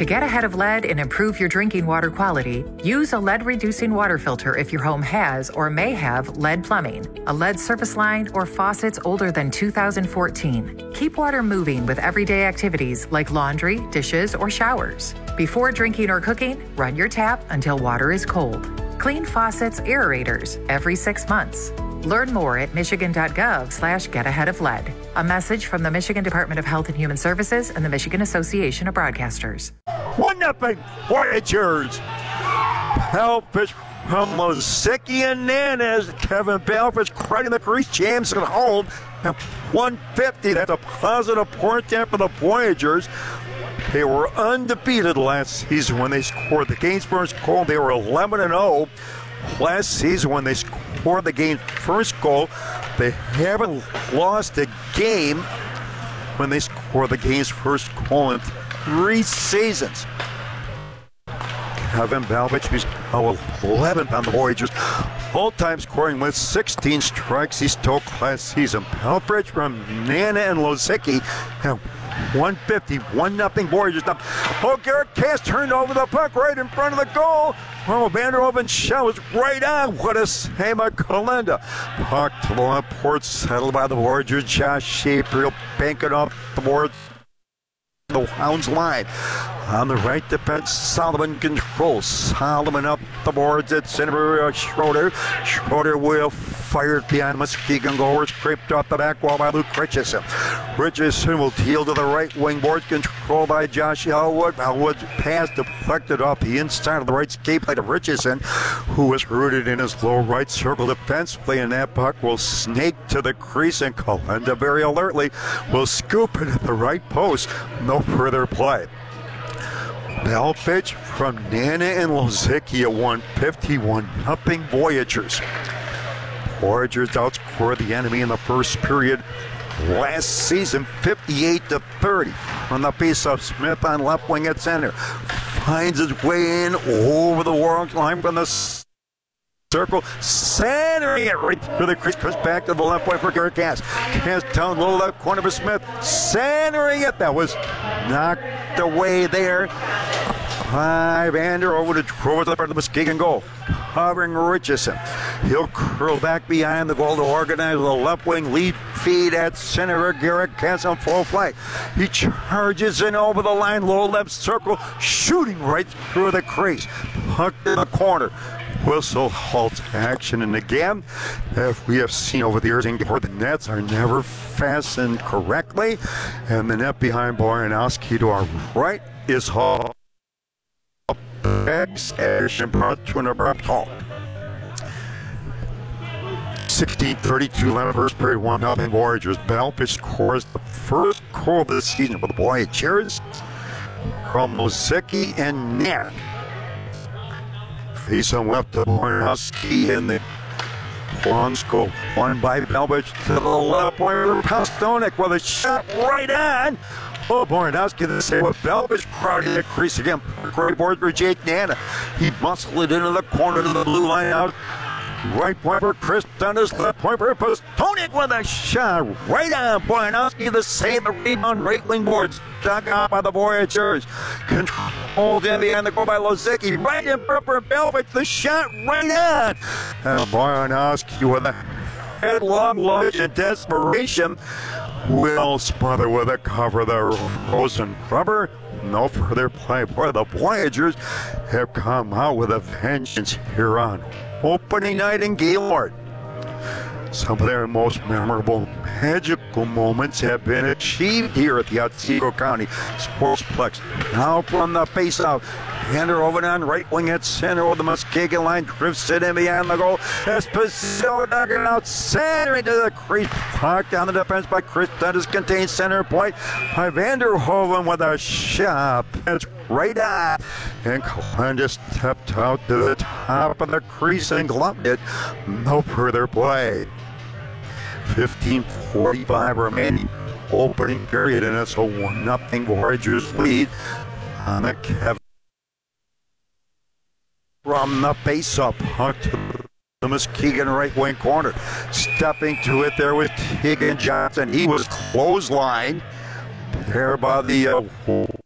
To get ahead of lead and improve your drinking water quality, use a lead-reducing water filter if your home has or may have lead plumbing, a lead service line, or faucets older than 2014. Keep water moving with everyday activities like laundry, dishes, or showers. Before drinking or cooking, run your tap until water is cold. Clean faucets, aerators every 6 months. Learn more at michigan.gov/getaheadoflead. A message from the Michigan Department of Health and Human Services and the Michigan Association of Broadcasters. 1-0 Voyagers. Belfish from Lozicki and Nanez. Kevin Belfish crowding the crease. James at home. 150. That's a positive point there for the Voyagers. They were undefeated last season when they scored the game's first goal. They were 11-0 last season when they scored the game's first goal. They haven't lost a game when they scored the game's first goal in 3 seasons. Kevin Belfish, who's 11th on the Voyagers, all-time scoring with 16 strikes he stole last season. Belfish from Nana and Lozicki have 150, 1-0 Voyagers. Oh, Garrett Cass turned over the puck right in front of the goal. Oh, Vanderhoven's shot was right on. What a save by Kalinda. Puck to the left port, settled by the Voyagers. Josh Shaper will bank it off the board. The Hounds line. On the right defense, Solomon controls. Solomon up the boards at center. Schroeder. Schroeder will fire it behind Muskegon goal. Scraped off the back wall by Luke Richardson. Richardson will deal to the right wing board, controlled by Josh Elwood. Elwood's pass deflected off the inside of the right skate plate of Richardson, who was rooted in his low right circle defensively, and that puck will snake to the crease, and Kalinda very alertly will scoop it at the right post. No further play. Belfish from Nana and Lozicki at 151-0 Voyagers. Voyagers outscored the enemy in the first period last season 58-30. From the face-off, Smith on left wing at center. Finds his way in over the wall line from the circle, centering it right through the crease, goes back to the left point for Garrett Cass. Cass down low left corner for Smith, centering it. That was knocked away there. Vander over to the front of the Muskegon goal, covering Richardson. He'll curl back behind the goal to organize the left wing lead feed at center. Garrett Cass on full flight. He charges in over the line, low left circle, shooting right through the crease. Puck in the corner. Whistle halts action, and again, if we have seen over the years, the nets are never fastened correctly, and the net behind Boyanowski to our right is hauled. 16:32 left first period, 1-0 Voyagers. Belfish scores the first goal of the season for the Voyagers from Lozicki and Nana. Face on left to Boyanowski, and the Swans go one by Belfish to the left point for Pastonik with a shot right on. Oh, Boyanowski the save with Belfish crowding the crease again. Great board for Jake Nana. He muscled it into the corner to the blue line out. Right point for Chris Dundas, left point for Pastonik with a shot right on. Boyanowski the save, the rebound, right wing boards dug out by the Voyagers. Controlled in behind the goal by Lozicki, right in front for Belfish, the shot right on. And Boyanowski with a headlong lunge in desperation will smother with a cover the Rosen rubber. No further play. Boy, the Voyagers have come out with a vengeance here on opening night in Gaylord. Some of their most memorable, magical moments have been achieved here at the Otsego County Sportsplex. Now from the face-off, Vander over on right wing at center over the Muskegon line, drifts it in behind the goal. Esposito knocking it out center into the crease. Puck down the defense by Chris Dundas, contains center point by Vanderhoven with a shot. That's right on. And Kalinda stepped out to the top of the crease and gloved it. No further play. 15:45 remaining opening period, and it's a 1-0 Voyagers lead on the Kevin. From the face-up, puck to the Muskegon right wing corner. Stepping to it there with Tegan Johnson. He was clotheslined there by the